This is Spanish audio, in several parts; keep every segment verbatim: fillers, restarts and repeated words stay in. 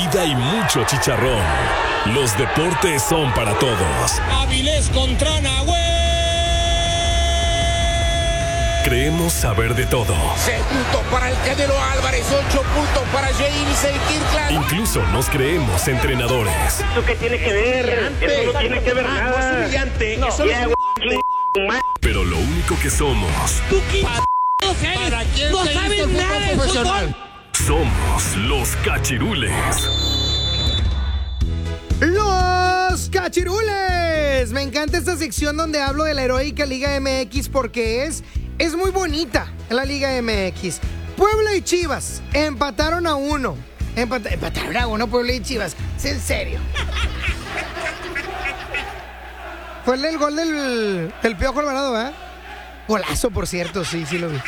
vida y mucho chicharrón. Los deportes son para todos. Avilés contra Nahuel. Creemos saber de todo. Seis puntos para el Canelo Álvarez, ocho puntos para James el Kirkland. Incluso nos creemos entrenadores. ¿Eso qué tiene que ver? Eso no tiene que ver nada. No es humillante. No, Eso ya, no güey, Pero lo único que somos, ¿Tú qué no sabes? No sabes nada de fútbol. somos los cachirules. Los cachirules. Me encanta esta sección donde hablo de la heroica Liga M X porque es, es muy bonita la Liga M X. Puebla y Chivas empataron a uno. Empat- empataron a uno Puebla y Chivas. ¿Es en serio? Fue el, el gol del, del Piojo Alvarado, ¿verdad? Golazo, por cierto, sí, sí lo vi.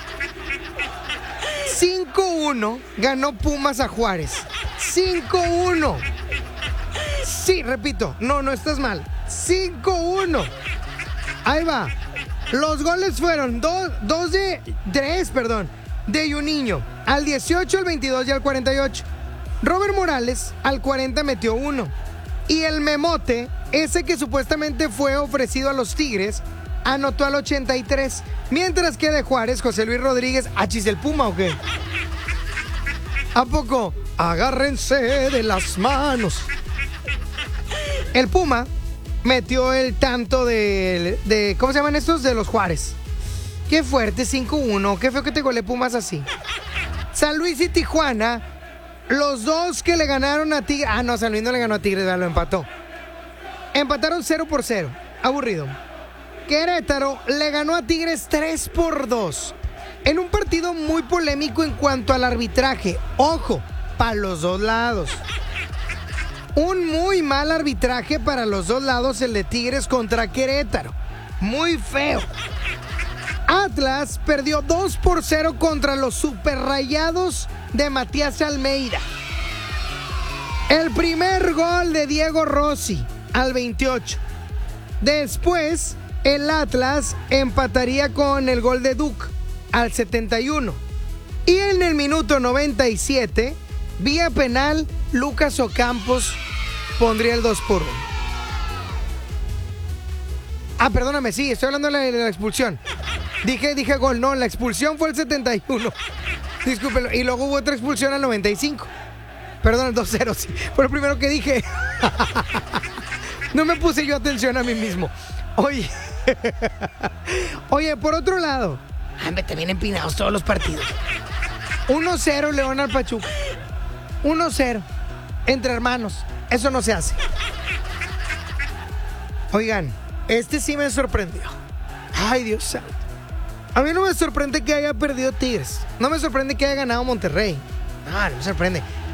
cinco uno ganó Pumas a Juárez. cinco uno. Sí, repito, no, no estás mal. cinco uno. Ahí va. Los goles fueron dos, dos de tres, perdón, de Juninho. Al dieciocho, al veintidós y al cuarenta y ocho. Robert Morales al cuarenta metió uno. Y el Memote, ese que supuestamente fue ofrecido a los Tigres, anotó al ochenta y tres. Mientras que de Juárez, José Luis Rodríguez, ¿achis el Puma o qué? ¿A poco? Agárrense de las manos. El Puma metió el tanto de, de... ¿Cómo se llaman estos? De los Juárez. Qué fuerte, cinco uno. Qué feo que te golee Pumas así. San Luis y Tijuana, los dos que le ganaron a Tigres... Ah, no, San Luis no le ganó a Tigres, lo empató. Empataron cero por cero. Aburrido. Querétaro le ganó a Tigres tres por dos. En un partido muy polémico en cuanto al arbitraje. Ojo, para los dos lados. Un muy mal arbitraje para los dos lados, el de Tigres contra Querétaro. Muy feo. Atlas perdió dos por cero contra los superrayados de Matías Almeida. El primer gol de Diego Rossi al veintiocho. Después, el Atlas empataría con el gol de Duke al setenta y uno. Y en el minuto noventa y siete, vía penal, Lucas Ocampos pondría el dos por uno. Ah, perdóname, sí, estoy hablando de la, de la expulsión. Dije, dije gol, no, la expulsión fue el setenta y uno. Discúlpelo. Y luego hubo otra expulsión al noventa y cinco. Perdón, el dos cero, sí. Fue lo primero que dije. No me puse yo atención a mí mismo. Oye. Oye, por otro lado. Hombre, también empinados todos los partidos. uno cero León al Pachuca. uno cero. Entre hermanos. Eso no se hace. Oigan, este sí me sorprendió. Ay, Dios santo. A mí no me sorprende que haya perdido Tigres. No me sorprende que haya ganado Monterrey. No, no me sorprende.